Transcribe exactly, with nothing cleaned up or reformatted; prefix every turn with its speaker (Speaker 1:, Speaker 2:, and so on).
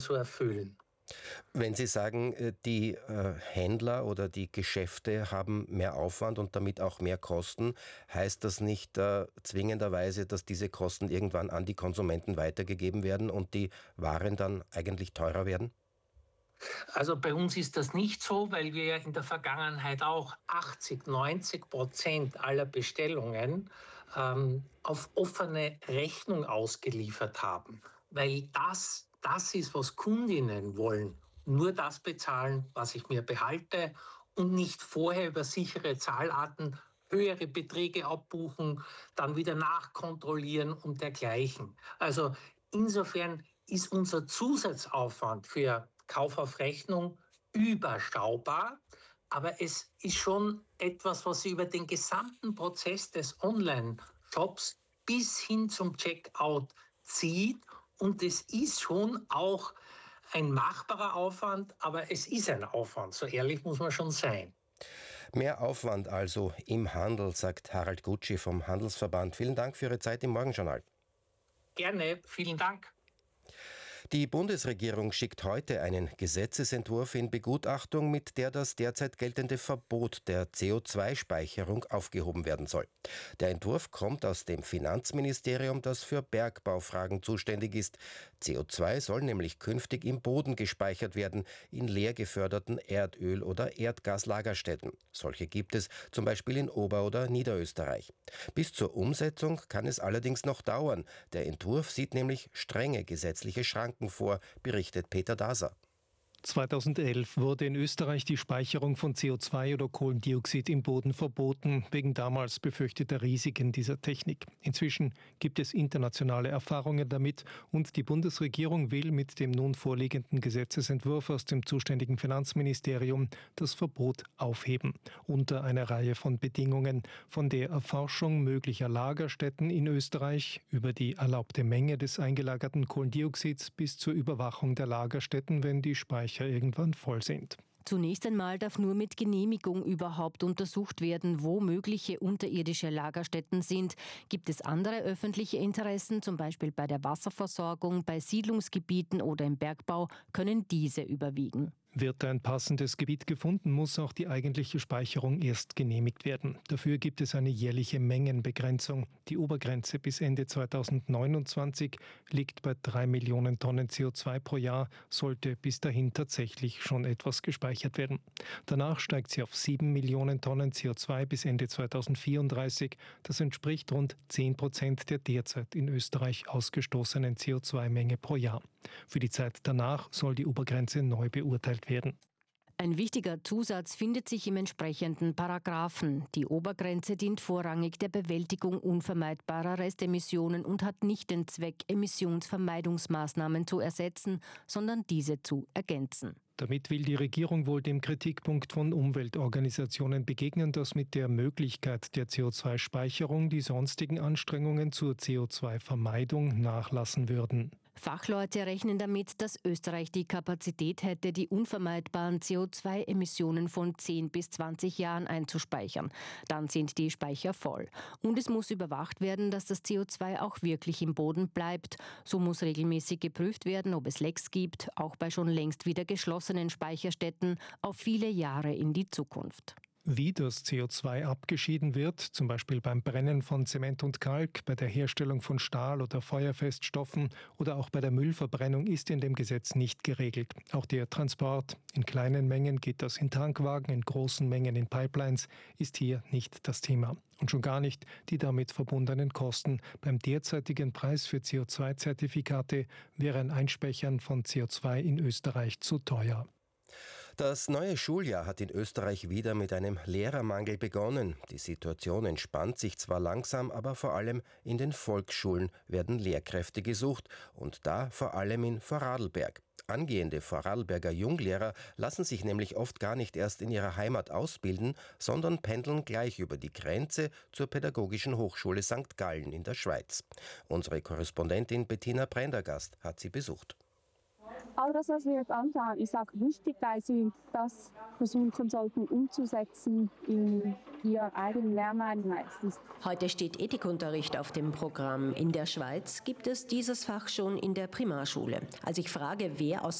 Speaker 1: zu erfüllen.
Speaker 2: Wenn Sie sagen, die äh, Händler oder die Geschäfte haben mehr Aufwand und damit auch mehr Kosten, heißt das nicht äh, zwingenderweise, dass diese Kosten irgendwann an die Konsumenten weitergegeben werden und die Waren dann eigentlich teurer werden?
Speaker 1: Also bei uns ist das nicht so, weil wir ja in der Vergangenheit auch achtzig, neunzig Prozent aller Bestellungen ähm, auf offene Rechnung ausgeliefert haben. Weil das, das ist, was Kundinnen wollen. Nur das bezahlen, was ich mir behalte und nicht vorher über sichere Zahlarten höhere Beträge abbuchen, dann wieder nachkontrollieren und dergleichen. Also insofern ist unser Zusatzaufwand für Kauf auf Rechnung überschaubar, aber es ist schon etwas, was sich über den gesamten Prozess des Online-Shops bis hin zum Checkout zieht und es ist schon auch ein machbarer Aufwand, aber es ist ein Aufwand, so ehrlich muss man schon sein.
Speaker 2: Mehr Aufwand also im Handel, sagt Harald Gutschi vom Handelsverband. Vielen Dank für Ihre Zeit im Morgenjournal.
Speaker 1: Gerne, vielen Dank.
Speaker 2: Die Bundesregierung schickt heute einen Gesetzesentwurf in Begutachtung, mit der das derzeit geltende Verbot der C O zwei Speicherung aufgehoben werden soll. Der Entwurf kommt aus dem Finanzministerium, das für Bergbaufragen zuständig ist. C O zwei soll nämlich künftig im Boden gespeichert werden, in leer geförderten Erdöl- oder Erdgaslagerstätten. Solche gibt es zum Beispiel in Ober- oder Niederösterreich. Bis zur Umsetzung kann es allerdings noch dauern. Der Entwurf sieht nämlich strenge gesetzliche Schranken vor, berichtet Peter Daser.
Speaker 3: zweitausendelf wurde in Österreich die Speicherung von C O zwei oder Kohlendioxid im Boden verboten, wegen damals befürchteter Risiken dieser Technik. Inzwischen gibt es internationale Erfahrungen damit und die Bundesregierung will mit dem nun vorliegenden Gesetzesentwurf aus dem zuständigen Finanzministerium das Verbot aufheben, unter einer Reihe von Bedingungen, von der Erforschung möglicher Lagerstätten in Österreich über die erlaubte Menge des eingelagerten Kohlendioxids bis zur Überwachung der Lagerstätten, wenn die Speicherung irgendwann voll sind.
Speaker 4: Zunächst einmal darf nur mit Genehmigung überhaupt untersucht werden, wo mögliche unterirdische Lagerstätten sind. Gibt es andere öffentliche Interessen, zum Beispiel bei der Wasserversorgung, bei Siedlungsgebieten oder im Bergbau, können diese überwiegen.
Speaker 3: Wird ein passendes Gebiet gefunden, muss auch die eigentliche Speicherung erst genehmigt werden. Dafür gibt es eine jährliche Mengenbegrenzung. Die Obergrenze bis Ende zweitausendneunundzwanzig liegt bei drei Millionen Tonnen C O zwei pro Jahr, sollte bis dahin tatsächlich schon etwas gespeichert werden. Danach steigt sie auf sieben Millionen Tonnen C O zwei bis Ende zweitausendvierunddreißig. Das entspricht rund zehn Prozent der derzeit in Österreich ausgestoßenen C O zwei Menge pro Jahr. Für die Zeit danach soll die Obergrenze neu beurteilt werden.
Speaker 4: Ein wichtiger Zusatz findet sich im entsprechenden Paragraphen. Die Obergrenze dient vorrangig der Bewältigung unvermeidbarer Restemissionen und hat nicht den Zweck, Emissionsvermeidungsmaßnahmen zu ersetzen, sondern diese zu ergänzen.
Speaker 3: Damit will die Regierung wohl dem Kritikpunkt von Umweltorganisationen begegnen, dass mit der Möglichkeit der C O zwei Speicherung die sonstigen Anstrengungen zur C O zwei Vermeidung nachlassen würden.
Speaker 4: Fachleute rechnen damit, dass Österreich die Kapazität hätte, die unvermeidbaren C O zwei Emissionen von zehn bis zwanzig Jahren einzuspeichern. Dann sind die Speicher voll. Und es muss überwacht werden, dass das C O zwei auch wirklich im Boden bleibt. So muss regelmäßig geprüft werden, ob es Lecks gibt, auch bei schon längst wieder geschlossenen Speicherstätten, auf viele Jahre in die Zukunft.
Speaker 3: Wie das C O zwei abgeschieden wird, zum Beispiel beim Brennen von Zement und Kalk, bei der Herstellung von Stahl- oder Feuerfeststoffen oder auch bei der Müllverbrennung, ist in dem Gesetz nicht geregelt. Auch der Transport, in kleinen Mengen geht das in Tankwagen, in großen Mengen in Pipelines, ist hier nicht das Thema. Und schon gar nicht die damit verbundenen Kosten. Beim derzeitigen Preis für C O zwei Zertifikate wäre ein Einspeichern von C O zwei in Österreich zu teuer.
Speaker 2: Das neue Schuljahr hat in Österreich wieder mit einem Lehrermangel begonnen. Die Situation entspannt sich zwar langsam, aber vor allem in den Volksschulen werden Lehrkräfte gesucht und da vor allem in Vorarlberg. Angehende Vorarlberger Junglehrer lassen sich nämlich oft gar nicht erst in ihrer Heimat ausbilden, sondern pendeln gleich über die Grenze zur Pädagogischen Hochschule Sankt Gallen in der Schweiz. Unsere Korrespondentin Bettina Prendergast hat sie besucht.
Speaker 5: All das, was wir jetzt anschauen, ist auch wichtig, weil sie das versuchen sollten umzusetzen in ihrer eigenen Lerneinheiten.
Speaker 4: Heute steht Ethikunterricht auf dem Programm. In der Schweiz gibt es dieses Fach schon in der Primarschule. Als ich frage, wer aus